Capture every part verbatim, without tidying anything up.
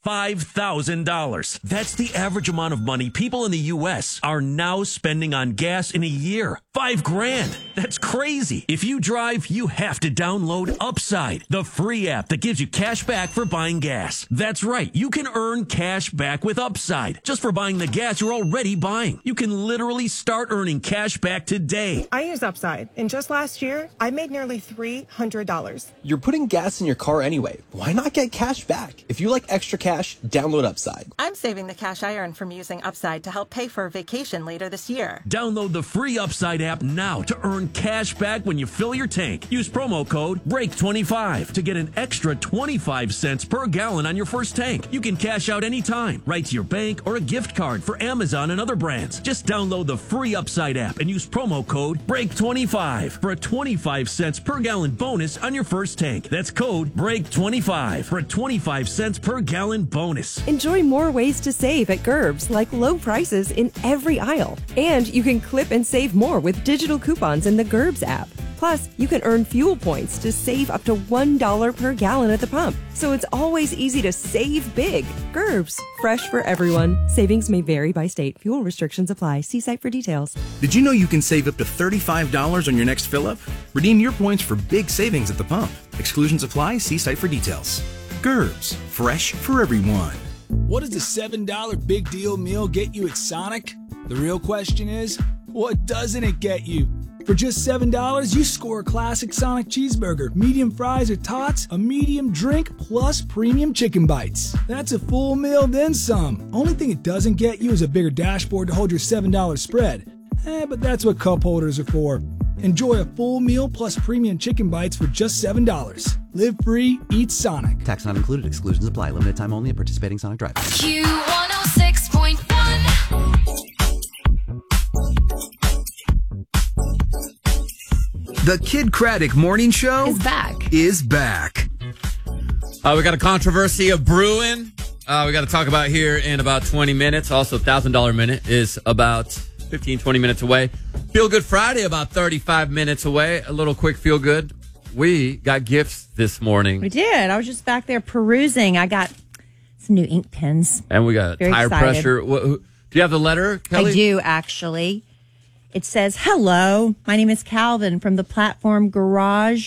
five thousand dollars. That's the average amount of money people in the U S are now spending on gas in a year. Five grand. That's crazy. If you drive, you have to download Upside, the free app that gives you cash back for buying gas. That's right. You can earn cash back with Upside just for buying the gas you're already buying. You can literally start earning cash back today. I use Upside, and just last year, I made nearly three hundred dollars. You're putting gas in your car anyway. Why not get cash back? If you like extra cash, download Upside. I'm saving the cash I earn from using Upside to help pay for a vacation later this year. Download the free Upside app now to earn cash back when you fill your tank. Use promo code break twenty-five to get an extra twenty-five cents per gallon on your first tank. You can cash out anytime, right to your bank or a gift card for Amazon and other brands. Just download the free Upside app and use promo code break twenty-five for a twenty-five cents per gallon bonus on your first tank. That's code break twenty-five for a twenty-five cents per gallon bonus. Enjoy more ways to save at Gerbs, like low prices in every aisle. And you can clip and save more with digital coupons in the Gerbs app. Plus, you can earn fuel points to save up to one dollar per gallon at the pump. So it's always easy to save big. Gerbs, fresh for everyone. Savings may vary by state. Fuel restrictions apply. See site for details. Did you know you can save up to thirty-five dollars on your next fill-up? Redeem your points for big savings at the pump. Exclusions apply. See site for details. Gerbs, fresh for everyone. What does the seven dollar big deal meal get you at Sonic? The real question is, what doesn't it get you? For just seven dollars, you score a classic Sonic cheeseburger, medium fries or tots, a medium drink, plus premium chicken bites. That's a full meal, then some. Only thing it doesn't get you is a bigger dashboard to hold your seven dollar spread. Eh, but that's what cup holders are for. Enjoy a full meal plus premium chicken bites for just seven dollars. Live free, eat Sonic. Tax not included. Exclusions apply. Limited time only at participating Sonic drive-thru. Q one oh six point one. The Kid Craddock Morning Show is back. Is back. Uh, we got a controversy of brewing. Uh, we got to talk about here in about twenty minutes. Also, one thousand dollars Minute is about fifteen, twenty minutes away. Feel Good Friday about thirty-five minutes away. A little quick feel good. We got gifts this morning. We did. I was just back there perusing. I got some new ink pens. And we got Very tire excited. pressure. What, who, do you have the letter, Kelly? I do, actually. It says, hello, my name is Calvin from the platform Garage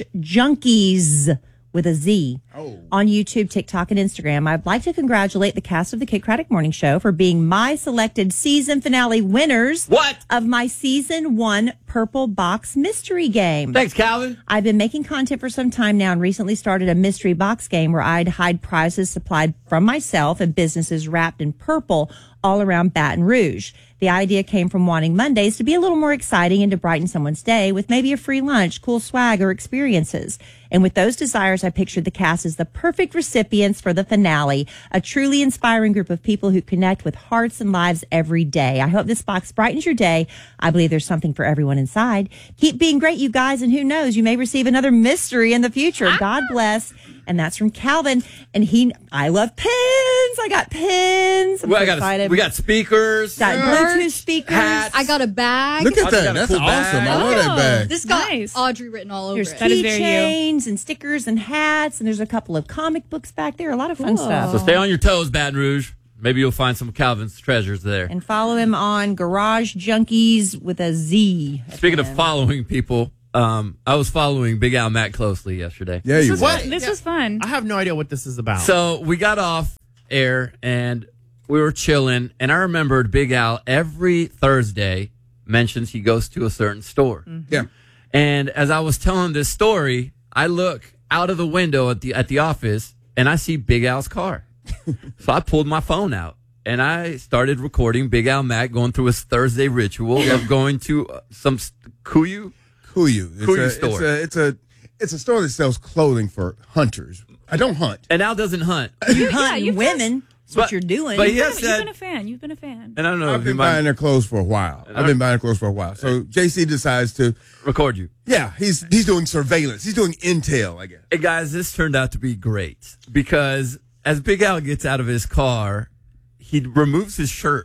Junkies with a Z oh. on YouTube, TikTok, and Instagram. I'd like to congratulate the cast of the Kid Craddock Morning Show for being my selected season finale winners what? of my season one Purple Box mystery game. Thanks, Calvin. I've been making content for some time now and recently started a mystery box game where I'd hide prizes supplied from myself and businesses wrapped in purple all around Baton Rouge. The idea came from wanting Mondays to be a little more exciting and to brighten someone's day with maybe a free lunch, cool swag, or experiences. And with those desires, I pictured the cast as the perfect recipients for the finale, a truly inspiring group of people who connect with hearts and lives every day. I hope this box brightens your day. I believe there's something for everyone inside. Keep being great, you guys, and who knows, you may receive another mystery in the future. God bless. And that's from Calvin. And he, I love pins. I got pins. I'm well, so I got excited. A, we got speakers. Got yeah. Bluetooth speakers. Hats. I got a bag. Look at that. That's cool awesome. bag. I love that bag. This got nice. Audrey written all over There's it. That is very you. keychains and stickers and hats. And there's a couple of comic books back there. A lot of fun Cool. stuff. So stay on your toes, Baton Rouge. Maybe you'll find some of Calvin's treasures there. And follow him on Garage Junkies with a Z. Speaking of following people, um, I was following Big Al Matt closely yesterday. Yeah, This you was were. fun. This was fun. I have no idea what this is about. So we got off air and we were chilling, and I remembered Big Al every Thursday mentions he goes to a certain store. Mm-hmm. Yeah. And as I was telling this story, I look out of the window at the at the office and I see Big Al's car. So I pulled my phone out and I started recording Big Al Mac going through his Thursday ritual of going to uh, some st- Kuyu. Kuyu. It's Kuyu a, store. It's a, it's a it's a store that sells clothing for hunters. I don't hunt. And Al doesn't hunt. You Yeah, hunt you've women. That's what But- you're doing. but You've yes, been- that- you've been a fan. You've been a fan. And I don't know I've if you been might buying their clothes for a while. I've been buying clothes for a while. So J C decides to record you. Yeah, he's he's doing surveillance. He's doing intel, I guess. Hey guys, this turned out to be great because as Big Al gets out of his car, he removes his shirt.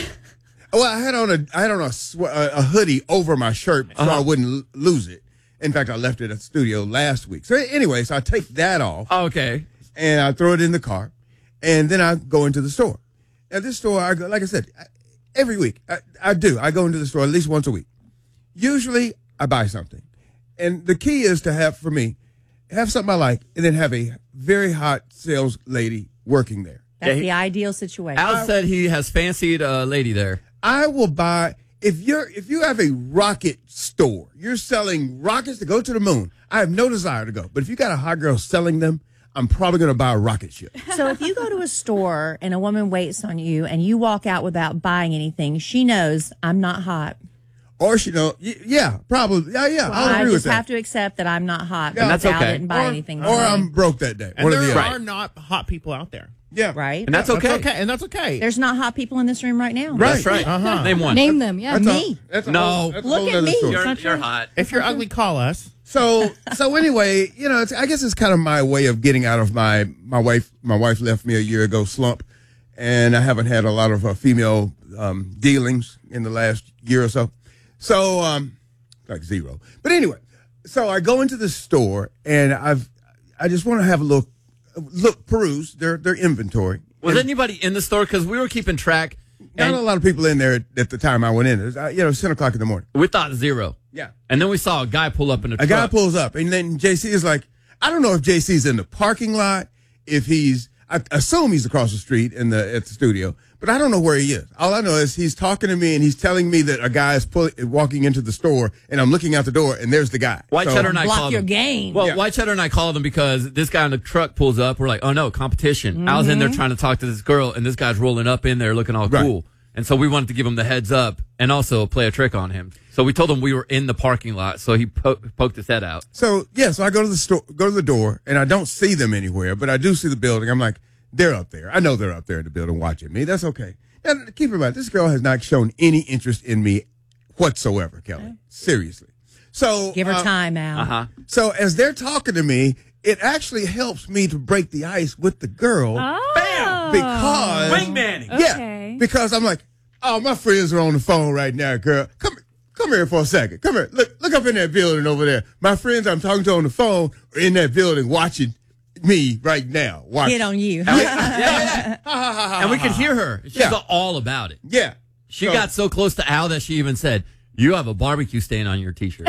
Well, I had on a I had on a, sw- a, a hoodie over my shirt so Uh-huh. I wouldn't l- lose it. In fact, I left it at the studio last week. So anyway, so I take that off. Okay. And I throw it in the car. and then I go into the store. At this store, I go, like I said, I, every week I, I do. I go into the store at least once a week. Usually, I buy something, and the key is to have for me have something I like, and then have a very hot sales lady working there. That's Yeah, he- the ideal situation. Al said he has fancied a lady there. I will buy if you're if you have a rocket store, you're selling rockets to go to the moon. I have no desire to go, but if you got a hot girl selling them, I'm probably going to buy a rocket ship. So if you go to a store and a woman waits on you and you walk out without buying anything, she knows I'm not hot. Or she know, y- yeah, probably, yeah, yeah. Well, I'll I agree just with that. have to accept that I'm not hot. Yeah, because that's Al okay. didn't buy Or- anything. or today. I'm broke that day. And One or there the are other. not hot people out there. Yeah. Right. And that's okay. That's okay. And that's okay. There's not hot people in this room right now. That's right. Uh-huh. Name one. Name them. Yeah. That's a- Me. that's a No. whole- that's a Look whole at nother me. story. You're, you're hot. If you're ugly, call us. So so anyway, you know, it's, I guess it's kind of my way of getting out of my my wife. My wife left me a year ago slump, and I haven't had a lot of uh, female um, dealings in the last year or so. So um, like zero. But anyway, so I go into the store and I've I just want to have a look look peruse their their inventory. Was And anybody in the store? Because we were keeping track. not And a lot of people in there at, at the time I went in. It was, uh, you know, it's ten o'clock in the morning. we thought zero. Yeah. And then we saw a guy pull up in a A truck. guy pulls up, and then J C is like, I don't know if J C's in the parking lot, if he's, I assume he's across the street in the at the studio, but I don't know where he is. All I know is he's talking to me, and he's telling me that a guy is pull, walking into the store, and I'm looking out the door, and there's the guy. White So- Cheddar and I Block called your him. game. Well, Yeah. White Cheddar and I called him because this guy in the truck pulls up. We're like, oh no, competition. I was in there trying to talk to this girl, and this guy's rolling up in there looking all Right. cool. And so we wanted to give him the heads up and also play a trick on him. So we told him we were in the parking lot. So he po- poked his head out. So yeah, so I go to the store, go to the door, and I don't see them anywhere, but I do see the building. I'm like, they're up there. I know they're up there in the building watching me. That's okay. And keep in mind, this girl has not shown any interest in me whatsoever, Kelly. Seriously. So Give her uh, time, Al. Uh-huh. So as they're talking to me, it actually helps me to break the ice with the girl. Oh. Bam! Because Wingmanning. yeah, Okay. because I'm like, oh, my friends are on the phone right now, girl. Come, come here for a second. Come here. Look, look up in that building over there. My friends I'm talking to on the phone are in that building watching me right now. Watching. Hit on you. And we could hear her. She's Yeah. all about it. Yeah. She So- got so close to Al that she even said, you have a barbecue stain on your T-shirt.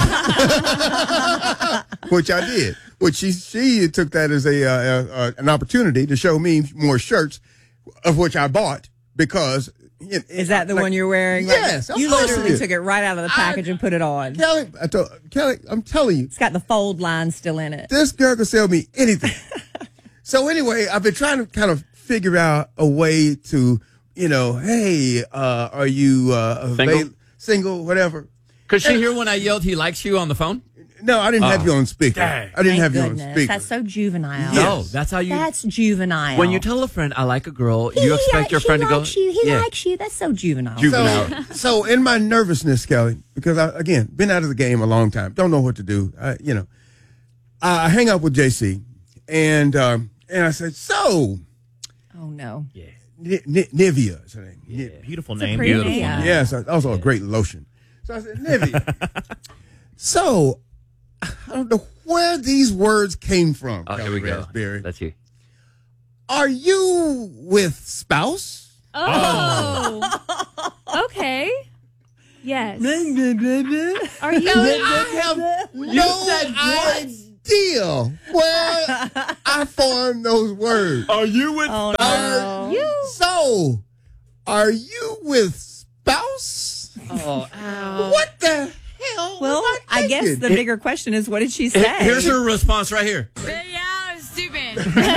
Which I did. Which she she took that as a uh, uh, an opportunity to show me more shirts, of which I bought because. It, Is that the like, one you're wearing? right Yes, now? of You course literally it is. took it right out of the package and put it on. Kelly, I told, Kelly, I'm telling you, It's got the fold line still in it. this girl can sell me anything. So anyway, I've been trying to kind of figure out a way to, you know, hey, uh, are you uh, Single? avail- single, whatever. Could she hear when I yelled he likes you on the phone? No, I didn't have Oh. you on speaker. Dang. I didn't Thank have you goodness. on speaker. That's so juvenile. No, that's how you. That's juvenile. When you tell a friend, I like a girl, He- you expect he, your friend he to go. likes you. He yeah. likes you. That's so juvenile. Juvenile. So, so in my nervousness, Kelly, because I, again, been out of the game a long time, don't know what to do. I, you know, I hang up with J C, and um, and I said, so, Oh no. Yeah. N- N- Nivea is her name. Niv- Beautiful It's a name. pretty Beautiful. name. Yeah. Yes, also a great lotion. So I said, Nivea. So I don't know where these words came from. Oh, here Kelly we go. Raspberry. That's you. Are you with spouse? Oh. Okay. Yes. Are you? I have no idea where I formed those words. Are you with? Oh Are no. you? So, are you with spouse? Oh, What the hell? Well, was I guess thinking? the bigger question is, what did she say? Here's her response right here. Yeah, stupid.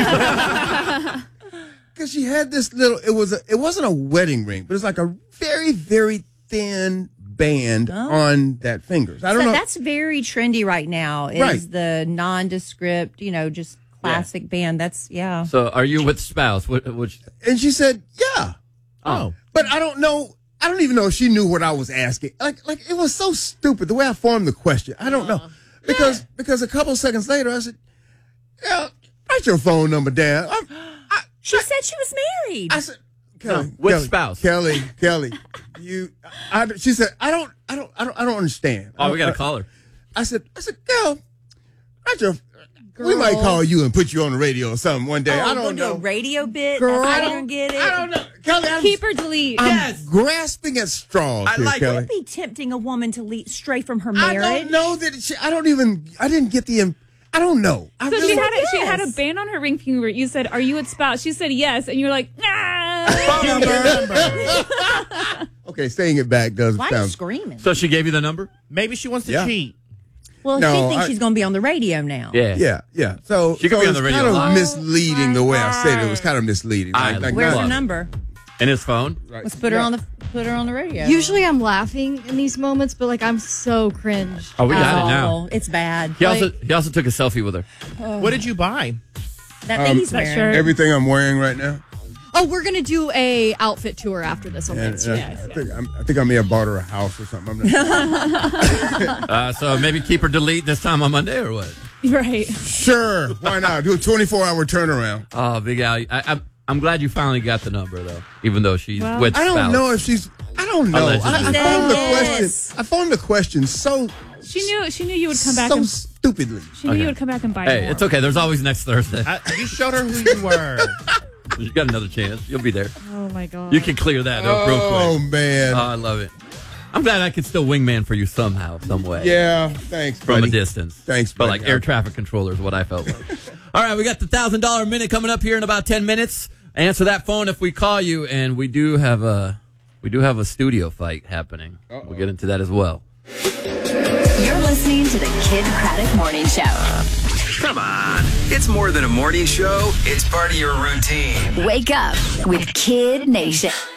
Because she had this little, it was a, it wasn't a wedding ring, but it's like a very, very thin band Oh. on that finger. So I don't So know. that's very trendy right now. Is Right. the nondescript, you know, just classic band. That's yeah. So, are you with spouse? What, which, And she said, yeah. Oh. But I don't know. I don't even know if she knew what I was asking. Like, like it was so stupid the way I formed the question. I don't know. Because, because a couple seconds later, I said, yeah, write your phone number down. I'm, I, She said she was married. I said, Kelly, No, with Kelly, spouse. Kelly, Kelly, you. I, she said, I don't, I don't, I don't, I don't understand. oh, we got to I- call her. I said, I said, girl, write your, We might call you and put you on the radio or something one day. Oh, I we'll don't do know. a radio bit. Girl. That's how I you're don't- gonna get it. I don't know. Kelly, I'm, Keep or delete. I'm Yes. grasping at straws I here, like it. Kelly. Would it be tempting a woman to lead stray from her I marriage? don't know that. She, I don't even. I didn't get the. im- I don't know. I So really, she had a, she yes. had a band on her ring finger. You said, "Are you its spouse?" She said yes, and you were like, "Nah." Phone number. okay, saying it back doesn't Why are you sound. screaming? So she gave you the number? Maybe she wants to Yeah. cheat. Well, No, she thinks I- she's going to be on the radio now. Yeah. Yeah, yeah. So She could so be on it's the radio kind a of lot. misleading the way I said it. It was kind of misleading. I Like, like Where's not- her number? In his phone? Let's put her on the put her on the radio. Usually I'm laughing in these moments, but like I'm so cringe. Oh, we got oh, it now. It's bad. He also he also took a selfie with her. What did you buy? That thing Um, he's wearing. shirt. Everything I'm wearing right now. Oh, we're gonna do a outfit tour after this on And, Instagram. uh, I, think, I'm, I think I may have bought her a house or something. I'm not Uh, so maybe keep her delete this time on Monday or what? Right. sure. Why not? Do a twenty-four hour turnaround. Oh, Big Al, I, I'm I'm glad you finally got the number though, even though she's Well, with I don't spouse. know if she's. I don't know. I, I Allegedly. formed the Yes. question. I formed the question so She knew. She knew you would come back so and. stupidly. She knew Okay. you would come back and buy Hey, more. it's okay. There's always next Thursday. I, you showed her who you were. You got another chance. You'll be there. Oh my god. You can clear that up real Oh quick. man. Oh, I love it. I'm glad I could still wingman for you somehow, some way. yeah. Thanks. From buddy. a distance. Thanks, But buddy. like air traffic controller is what I felt like. All right, we got the one thousand dollars minute coming up here in about ten minutes. Answer that phone if we call you, and we do have a we do have a studio fight happening. Uh-oh. We'll get into that as well. You're listening to the Kid Craddock Morning Show. Come on. It's more than a morning show. It's part of your routine. Wake up with Kid Nation.